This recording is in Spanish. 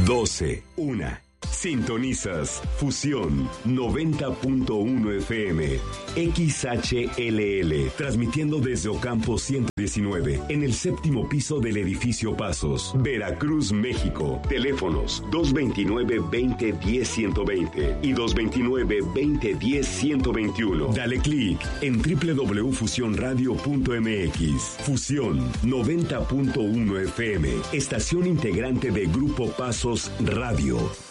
12, 1. Sintonizas Fusión 90.1 FM, XHLL, transmitiendo desde Ocampo 119, en el séptimo piso del edificio Pasos, Veracruz, México. Teléfonos 229-2010-120 y 229-2010-121. Dale clic en www.fusionradio.mx. Fusión 90.1 FM, estación integrante de Grupo Pasos Radio.